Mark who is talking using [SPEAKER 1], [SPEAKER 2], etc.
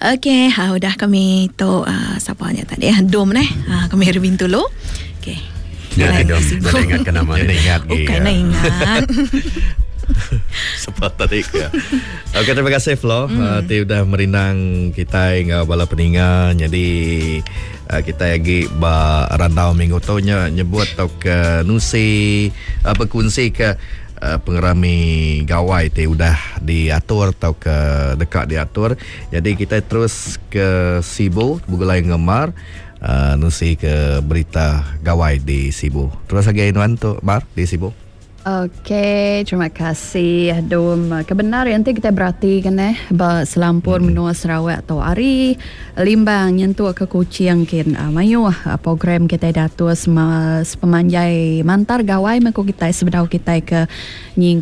[SPEAKER 1] Okey, udah kami tu siapanya tadi Dom kami Ribin dulu. Okey.
[SPEAKER 2] Ya, Dom. Nak ingatkan nama ni. Ingat
[SPEAKER 1] Bukan nak ingat.
[SPEAKER 2] Sebab tadi ke. Okey, terima kasih Flo. Ti udah merindang kita dengan bala peningan. Jadi kita lagi randau minggu tu nyebut tau ke nusi berkunci ke pengerami gawai ti udah diatur atau ke dekat diatur. Jadi kita terus ke Sibu Bugulai Ngemar nusi ke berita gawai di Sibu. Terus lagi Inuan tu Mar di Sibu.
[SPEAKER 3] Okey, terima kasih Dom. Kebenaran nanti kita berarti kan selampur menua Sarawak atau Ari limbang nyentuh ke kucing kin mayu program kita datus sepemanjai mantar gawai mako kita sebedau kita ke nying